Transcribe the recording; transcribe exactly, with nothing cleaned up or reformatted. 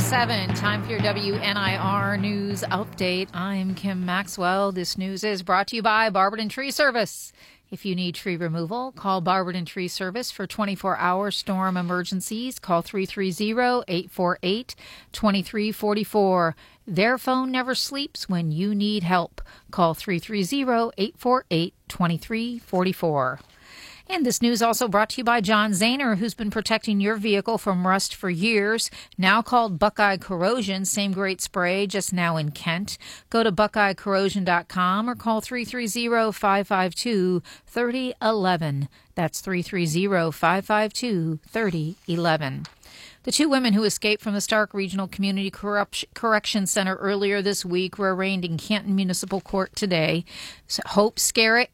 seven, time for your W N I R News Update. I'm Kim Maxwell. This news is brought to you by Barberton Tree Service. If you need tree removal, call Barberton Tree Service for twenty-four hour storm emergencies. Call three three zero, eight four eight, two three four four. Their phone never sleeps when you need help. Call three three zero, eight four eight, two three four four. And this news also brought to you by John Zahner, who's been protecting your vehicle from rust for years, now called Buckeye Corrosion. Same great spray, just now in Kent. Go to buckeye corrosion dot com or call three three zero, five five two, three zero one one. That's three three zero, five five two, three zero one one. The two women who escaped from the Stark Regional Community Corrupt- Correction Center earlier this week were arraigned in Canton Municipal Court today. Hope Scarrett